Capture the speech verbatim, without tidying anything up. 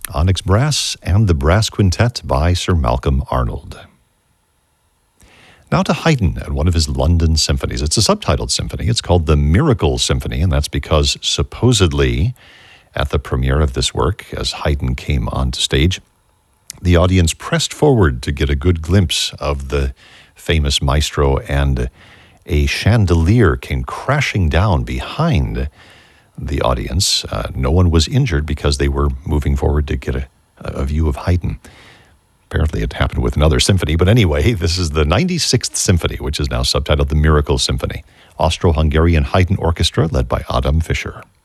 Onyx Brass and the Brass Quintet by Sir Malcolm Arnold. Now to Haydn and one of his London symphonies. It's a subtitled symphony. It's called the Miracle Symphony, and that's because supposedly at the premiere of this work, as Haydn came onto stage, the audience pressed forward to get a good glimpse of the famous maestro, and a chandelier came crashing down behind the audience. Uh, no one was injured because they were moving forward to get a, a view of Haydn. Apparently it happened with another symphony, but anyway, this is the ninety-sixth Symphony, which is now subtitled the Miracle Symphony. Austro-Hungarian Haydn Orchestra led by Adam Fischer.